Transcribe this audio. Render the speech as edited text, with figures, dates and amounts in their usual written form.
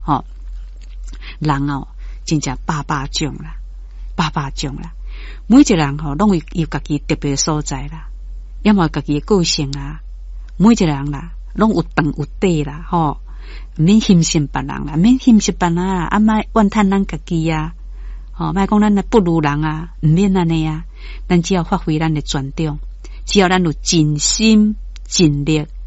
吼，人哦，真正百种啦，百种啦。每一个人吼，拢有家己特别所在啦，要么家己的个性啊。每一个人啦，拢有长有短啦，吼，免轻视别人啦，免轻视别人啊，啊，莫怨叹咱家己啊，吼，莫讲咱不如人啊，唔免安尼啊。咱只要发挥咱的专长，只要咱有尽心尽力